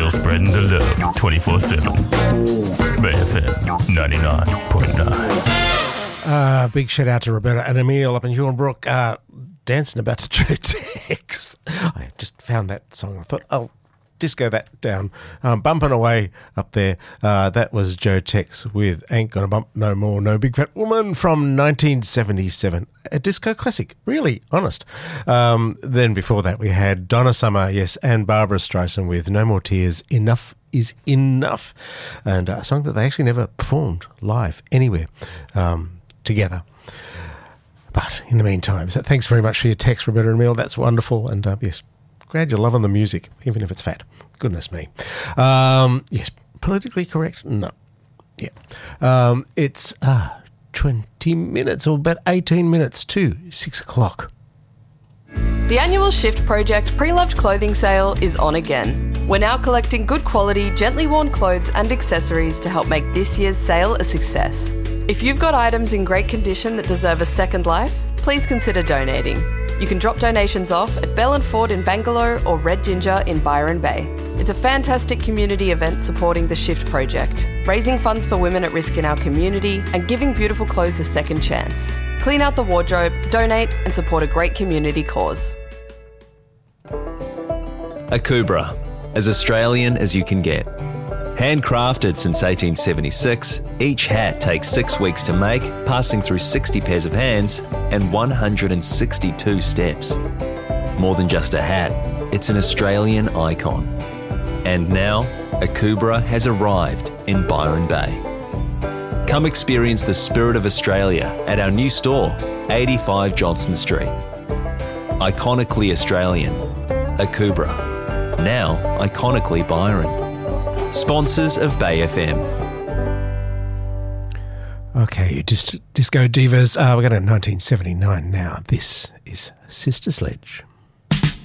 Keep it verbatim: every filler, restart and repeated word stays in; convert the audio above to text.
Still spreading the love twenty-four seven. Bay F M ninety-nine point nine. Uh, big shout out to Roberta and Emile up in Huonbrook, uh, dancing about to Joe Tex. I just found that song. I thought, I'll disco that down. Um, bumping away up there. Uh, that was Joe Tex with Ain't Gonna Bump No More, No Big Fat Woman from nineteen seventy-seven. A disco classic, really, honest. Um, then before that we had Donna Summer, yes, and Barbara Streisand with No More Tears, Enough Is Enough. And a song that they actually never performed live anywhere um, together. But in the meantime, so thanks very much for your text, Roberta and Emile. That's wonderful. And uh, yes, glad you're loving the music, even if it's fat. Goodness me. Um, yes, politically correct? No. Yeah. Um, it's uh, twenty minutes or about eighteen minutes to six o'clock. The annual Shift Project pre-loved clothing sale is on again. We're now collecting good quality, gently worn clothes and accessories to help make this year's sale a success. If you've got items in great condition that deserve a second life, please consider donating. You can drop donations off at Bell and Ford in Bangalore or Red Ginger in Byron Bay. It's a fantastic community event supporting the Shift Project, raising funds for women at risk in our community and giving beautiful clothes a second chance. Clean out the wardrobe, donate and support a great community cause. Akubra, as Australian as you can get. Handcrafted since eighteen seventy-six, each hat takes six weeks to make, passing through sixty pairs of hands and one hundred sixty-two steps. More than just a hat, it's an Australian icon. And now, Akubra has arrived in Byron Bay. Come experience the spirit of Australia at our new store, eighty-five Johnston Street. Iconically Australian, Akubra. Now, iconically Byron. Sponsors of Bay F M. Okay, just Disco Divas. Uh, we're going to nineteen seventy-nine now. This is Sister Sledge.